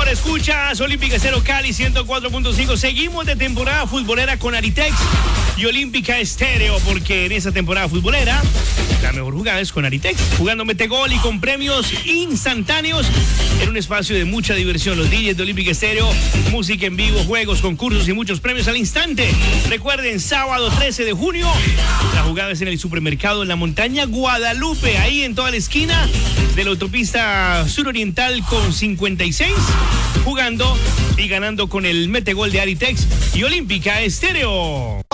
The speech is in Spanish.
señor, escuchas Olímpica Estéreo Cali 104.5. Seguimos de temporada futbolera con Aritex y Olímpica Estéreo, porque en esa temporada futbolera la mejor jugada es con Aritex, jugando Metegol y con premios instantáneos en un espacio de mucha diversión. Los DJs de Olímpica Estéreo, música en vivo, juegos, concursos y muchos premios al instante. Recuerden, sábado 13 de junio, la jugada es en el supermercado en la montaña Guadalupe, ahí en toda la esquina de la autopista suroriental con 56, jugando y ganando con el Metegol de Aritex y Olímpica Estéreo.